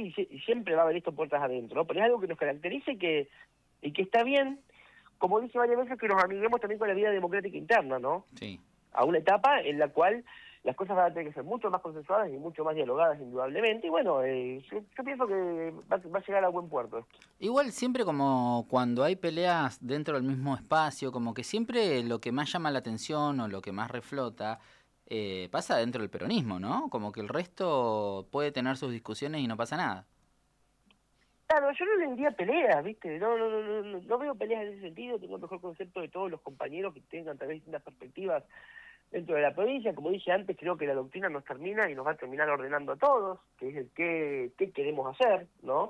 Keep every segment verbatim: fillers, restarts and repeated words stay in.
y, si, y siempre va a haber esto puertas adentro, ¿no? Pero es algo que nos caracteriza y que, y que está bien, como dije varias veces, que nos amiguemos también con la vida democrática interna, ¿no? Sí. A una etapa en la cual las cosas van a tener que ser mucho más consensuadas y mucho más dialogadas, indudablemente, y bueno, eh, yo, yo pienso que va, va a llegar a buen puerto esto. Igual siempre como cuando hay peleas dentro del mismo espacio, como que siempre lo que más llama la atención o lo que más reflota eh, pasa dentro del peronismo, ¿no? Como que el resto puede tener sus discusiones y no pasa nada. Claro, yo no le diría peleas, ¿viste? No, no, no, no, no, no veo peleas en ese sentido, tengo el mejor concepto de todos los compañeros que tengan tal vez distintas perspectivas dentro de la provincia. Como dije antes, creo que la doctrina nos termina y nos va a terminar ordenando a todos, que es el qué, qué queremos hacer, ¿no?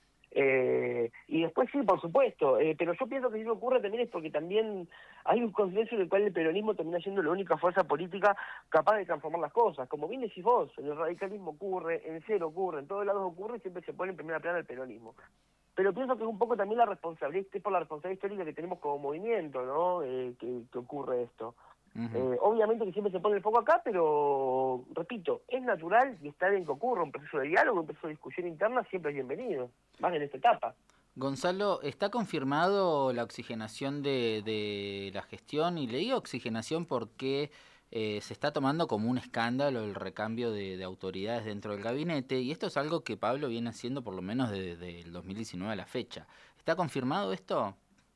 Eh, y después sí, por supuesto, eh, pero yo pienso que si eso ocurre también es porque también hay un consenso en el cual el peronismo termina siendo la única fuerza política capaz de transformar las cosas. Como bien decís vos, en el radicalismo ocurre, en el cero ocurre, en todos lados ocurre y siempre se pone en primera plana el peronismo. Pero pienso que es un poco también la responsabilidad, es por la responsabilidad histórica que tenemos como movimiento, ¿no? Eh, que, que ocurre esto. Uh-huh. Eh, obviamente que siempre se pone el foco acá, pero, repito, es natural y está bien que ocurra un proceso de diálogo, un proceso de discusión interna, siempre es bienvenido, más en esta etapa. Gonzalo, ¿está confirmado la oxigenación de, de la gestión? Y le digo oxigenación porque eh, se está tomando como un escándalo el recambio de, de autoridades dentro del gabinete, y esto es algo que Pablo viene haciendo por lo menos desde el dos mil diecinueve a la fecha. ¿Está confirmado esto?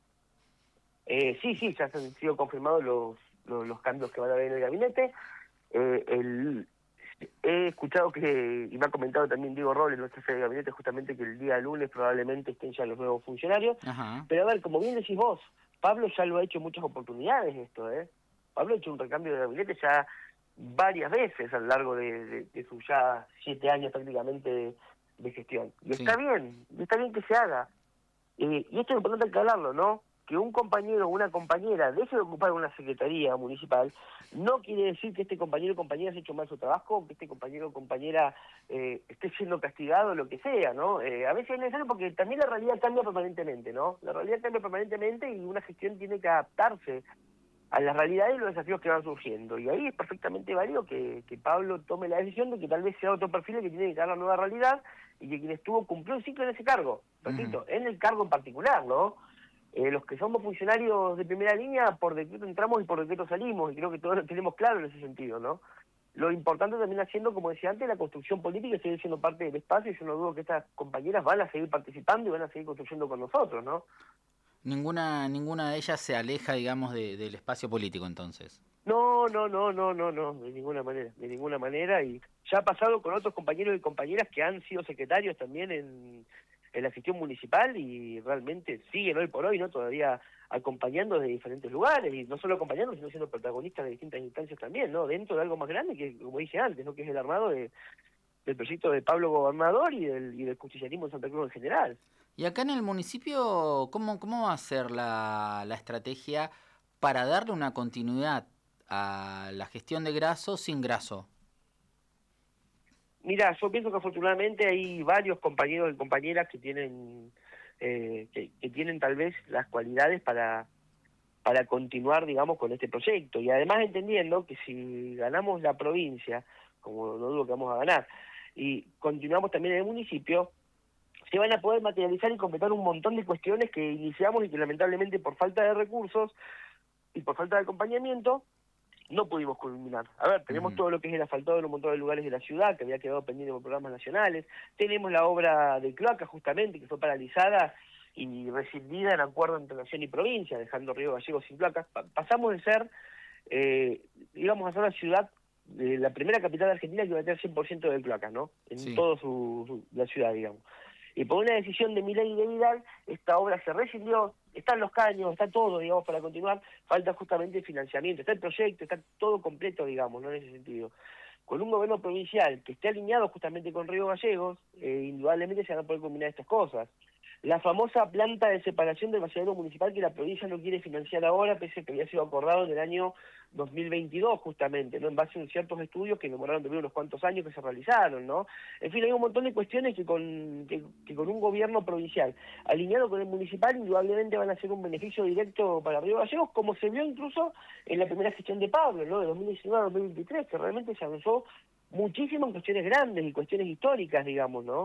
Eh, sí, sí, ya han sido confirmados los, los, los cambios que van a haber en el gabinete. Eh, el, he escuchado que, y me ha comentado también Diego Robles, nuestro jefe de gabinete, justamente que el día lunes probablemente estén ya los nuevos funcionarios. Ajá. Pero a ver, como bien decís vos, Pablo ya lo ha hecho en muchas oportunidades esto, ¿eh? Pablo ha hecho un recambio de gabinete ya varias veces a lo largo de, de, de sus ya siete años prácticamente de, de gestión. Y Sí. está bien, y está bien que se haga. Eh, y esto es importante aclararlo, ¿no? Que un compañero o una compañera deje de ocupar una secretaría municipal no quiere decir que este compañero o compañera haya hecho mal su trabajo, que este compañero o compañera eh, esté siendo castigado o lo que sea, ¿no? Eh, a veces es necesario porque también la realidad cambia permanentemente, ¿no? La realidad cambia permanentemente y una gestión tiene que adaptarse a las realidades y los desafíos que van surgiendo. Y ahí es perfectamente válido que, que Pablo tome la decisión de que tal vez sea otro perfil el que tiene que dar la nueva realidad y que quien estuvo cumplió un ciclo en ese cargo, repito, Uh-huh. en el cargo en particular, ¿no? Eh, los que somos funcionarios de primera línea, por decreto entramos y por decreto salimos, y creo que todos lo tenemos claro en ese sentido, ¿no? Lo importante también haciendo, como decía antes, la construcción política y seguir siendo parte del espacio, y yo no dudo que estas compañeras van a seguir participando y van a seguir construyendo con nosotros, ¿no? Ninguna, ninguna de ellas se aleja, digamos, de, del espacio político, entonces. No, no, no, no, no, no, de ninguna manera, de ninguna manera, y ya ha pasado con otros compañeros y compañeras que han sido secretarios también en, en la gestión municipal y realmente siguen hoy por hoy, ¿no? Todavía acompañando de diferentes lugares, y no solo acompañando, sino siendo protagonistas de distintas instancias también, ¿no? Dentro de algo más grande que, como dije antes, ¿no? Que es el armado de, del proyecto de Pablo Gobernador y del, y del justicialismo en Santa Cruz en general. Y acá en el municipio, ¿cómo, cómo va a ser la, la estrategia para darle una continuidad a la gestión de Grasso sin Grasso? Mira, yo pienso que afortunadamente hay varios compañeros y compañeras que tienen eh, que, que tienen tal vez las cualidades para para continuar, digamos, con este proyecto. Y además entendiendo que si ganamos la provincia, como no dudo que vamos a ganar, y continuamos también en el municipio, se van a poder materializar y completar un montón de cuestiones que iniciamos y que lamentablemente por falta de recursos y por falta de acompañamiento no pudimos culminar. A ver, tenemos Uh-huh. todo lo que es el asfaltado en un montón de lugares de la ciudad, que había quedado pendiente por programas nacionales. Tenemos la obra de cloaca, justamente, que fue paralizada y rescindida en acuerdo entre nación y provincia, dejando Río Gallegos sin cloacas. Pa- pasamos de ser, eh, íbamos a ser la ciudad, de la primera capital de Argentina que iba a tener cien por ciento de cloacas, ¿no? En Sí. toda su, su- la ciudad, digamos. Y por una decisión de Milei y de Vidal, esta obra se rescindió, están los caños, está todo, digamos, para continuar, falta justamente el financiamiento, está el proyecto, está todo completo, digamos, ¿no? En ese sentido. Con un gobierno provincial que esté alineado justamente con Río Gallegos, eh, indudablemente se van a poder combinar estas cosas. La famosa planta de separación del basurero municipal que la provincia no quiere financiar ahora, pese a que había sido acordado en el año dos mil veintidós justamente, ¿no? En base a ciertos estudios que demoraron también unos cuantos años que se realizaron, ¿no? En fin, hay un montón de cuestiones que con, que, que con un gobierno provincial alineado con el municipal indudablemente van a ser un beneficio directo para Río Gallegos, como se vio incluso en la primera gestión de Pablo, ¿no? De dos mil diecinueve a dos mil veintitrés, que realmente se avanzó muchísimo en cuestiones grandes y cuestiones históricas, digamos, ¿no?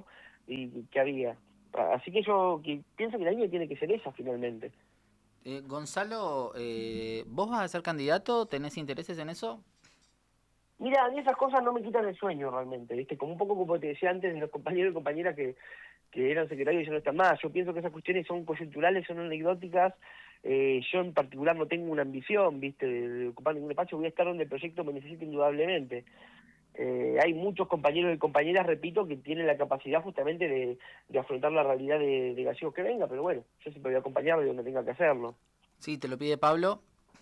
y que había. Así que yo que pienso que la línea tiene que ser esa finalmente. Eh, Gonzalo, eh, ¿vos vas a ser candidato? ¿Tenés intereses en eso? Mira, a mí esas cosas no me quitan el sueño realmente, ¿viste? Como un poco como te decía antes de los compañeros y compañeras que, que eran secretarios y ya no están más. Yo pienso que esas cuestiones son coyunturales, son anecdóticas. Eh, yo en particular no tengo una ambición, ¿viste? De, de ocupar ningún espacio, voy a estar donde el proyecto me necesite indudablemente. Eh, hay muchos compañeros y compañeras, repito, que tienen la capacidad justamente de, de afrontar la realidad de, de gallegos que venga, pero bueno, yo siempre voy a acompañarlo de donde tenga que hacerlo. Sí, te lo pide Pablo.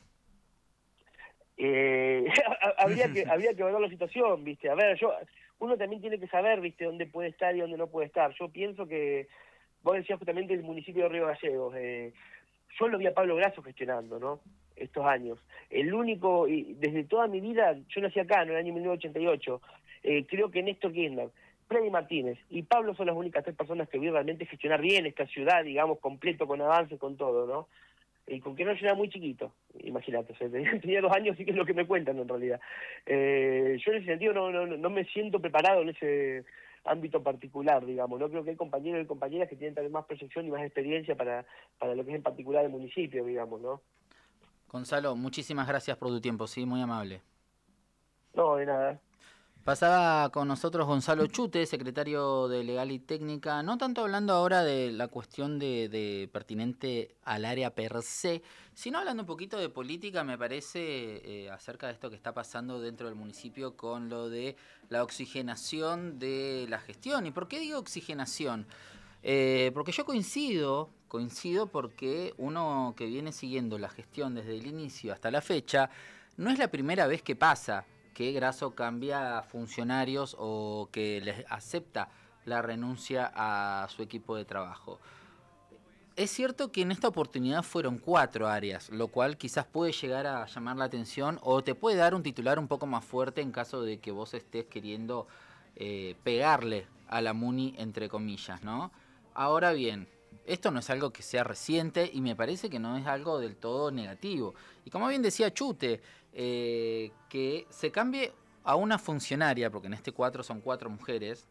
Eh, habría que habría que evaluar la situación, ¿viste? A ver, yo uno también tiene que saber, ¿viste?, dónde puede estar y dónde no puede estar. Yo pienso que, vos decías justamente el municipio de Río Gallegos, eh, yo lo vi a Pablo Grasso gestionando, ¿no?, estos años. El único, y desde toda mi vida, yo nací acá, en el año mil novecientos ochenta y ocho, eh, creo que Néstor Kirchner, Freddy Martínez y Pablo son las únicas tres personas que vi realmente gestionar bien esta ciudad, digamos, completo, con avances, con todo, ¿no? Y con que no era muy chiquito, imagínate, o sea, tenía, tenía dos años, sí que es lo que me cuentan en realidad. Eh, yo en ese sentido no, no, no me siento preparado en ese ámbito particular, digamos, no creo que hay compañeros y compañeras que tienen tal vez más proyección y más experiencia para, para lo que es en particular el municipio, digamos, ¿no? Gonzalo, muchísimas gracias por tu tiempo, sí, muy amable. No, de nada. Pasaba con nosotros Gonzalo Chute, secretario de Legal y Técnica, no tanto hablando ahora de la cuestión de, de pertinente al área per se, sino hablando un poquito de política, me parece, eh, acerca de esto que está pasando dentro del municipio con lo de la oxigenación de la gestión. ¿Y por qué digo oxigenación? Eh, porque yo coincido, coincido porque uno que viene siguiendo la gestión desde el inicio hasta la fecha, no es la primera vez que pasa que Grasso cambia funcionarios o que les acepta la renuncia a su equipo de trabajo. Es cierto que en esta oportunidad fueron cuatro áreas, lo cual quizás puede llegar a llamar la atención o te puede dar un titular un poco más fuerte en caso de que vos estés queriendo eh, pegarle a la Muni, entre comillas, ¿no? Ahora bien, esto no es algo que sea reciente y me parece que no es algo del todo negativo. Y como bien decía Chute, eh, que se cambie a una funcionaria, porque en este cuatro son cuatro mujeres,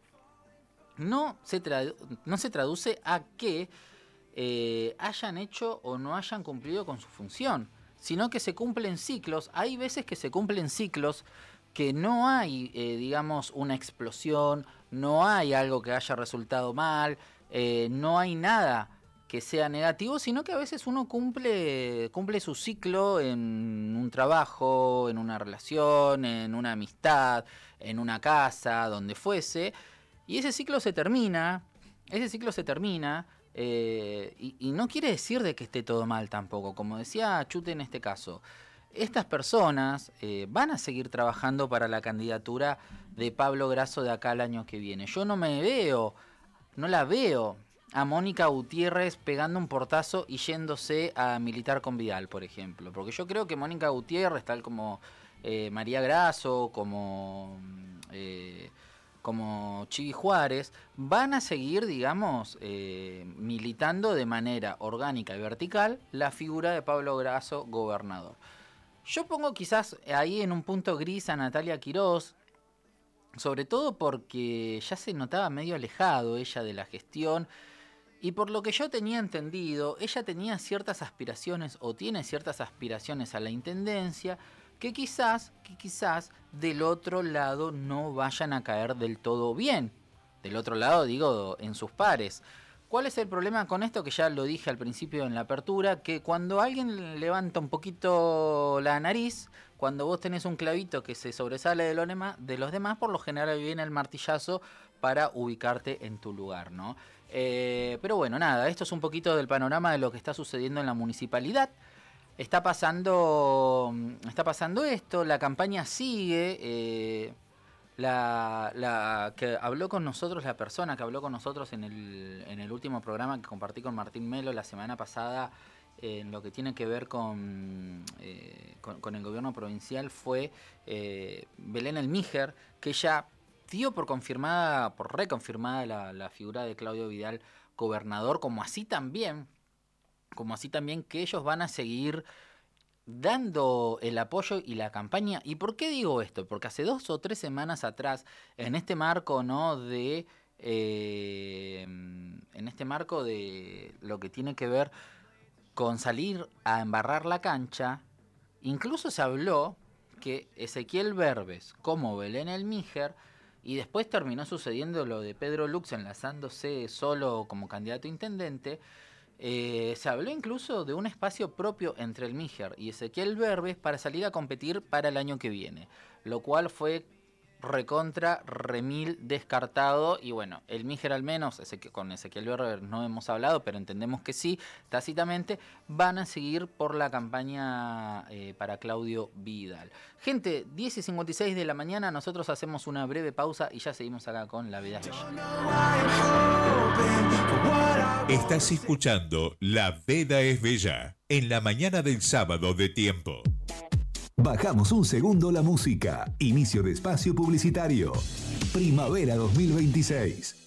no se, tradu no se traduce a que eh, hayan hecho o no hayan cumplido con su función, sino que se cumplen ciclos. Hay veces que se cumplen ciclos que no hay, eh, digamos, una explosión, no hay algo que haya resultado mal, eh, no hay nada que sea negativo, sino que a veces uno cumple, cumple su ciclo en un trabajo, en una relación, en una amistad, en una casa, donde fuese, y ese ciclo se termina, ese ciclo se termina, eh, y, y no quiere decir de que esté todo mal tampoco, como decía Chute en este caso. Estas personas eh, van a seguir trabajando para la candidatura de Pablo Grasso de acá al año que viene. Yo no me veo, no la veo a Mónica Gutiérrez pegando un portazo y yéndose a militar con Vidal, por ejemplo. Porque yo creo que Mónica Gutiérrez, tal como eh, María Grasso, como... Eh, como Chivi Juárez, van a seguir, digamos, eh, militando de manera orgánica y vertical la figura de Pablo Grasso, gobernador. Yo pongo quizás ahí en un punto gris a Natalia Quirós, sobre todo porque ya se notaba medio alejado ella de la gestión, y por lo que yo tenía entendido, ella tenía ciertas aspiraciones o tiene ciertas aspiraciones a la intendencia que quizás, que quizás del otro lado no vayan a caer del todo bien. Del otro lado digo en sus pares. ¿Cuál es el problema con esto? Que ya lo dije al principio en la apertura, que cuando alguien levanta un poquito la nariz, cuando vos tenés un clavito que se sobresale de los demás, de los demás, por lo general viene el martillazo para ubicarte en tu lugar, ¿no? Eh, pero bueno, nada, esto es un poquito del panorama de lo que está sucediendo en la municipalidad. Está pasando, está pasando esto, la campaña sigue. Eh, la, la que habló con nosotros, la persona que habló con nosotros en el, en el último programa que compartí con Martín Melo la semana pasada, eh, en lo que tiene que ver con, eh, con, con el gobierno provincial, fue eh, Belén Elmíger, que ya dio por confirmada, por reconfirmada la, la figura de Claudio Vidal gobernador, como así también, como así también que ellos van a seguir dando el apoyo y la campaña. ¿Y por qué digo esto? Porque hace dos o tres semanas atrás, en este marco, ¿no?, de eh, en este marco de lo que tiene que ver con salir a embarrar la cancha. Incluso se habló que Ezequiel Verbes como Belén Elmiger, y después terminó sucediendo lo de Pedro Lux enlazándose solo como candidato a intendente. Eh, se habló incluso de un espacio propio entre Elmiger y Ezequiel Verbes para salir a competir para el año que viene, lo cual fue recontra remil descartado. Y bueno, Elmiger al menos, con Ezequiel Verbes no hemos hablado, pero entendemos que sí, tácitamente van a seguir por la campaña eh, para Claudio Vidal. Gente, diez y cincuenta y seis de la mañana, nosotros hacemos una breve pausa y ya seguimos acá con La Veda es Bella. Estás escuchando La Veda es Bella en la mañana del sábado de Tiempo. Bajamos un segundo la música. Inicio de espacio publicitario. Primavera dos mil veintiséis.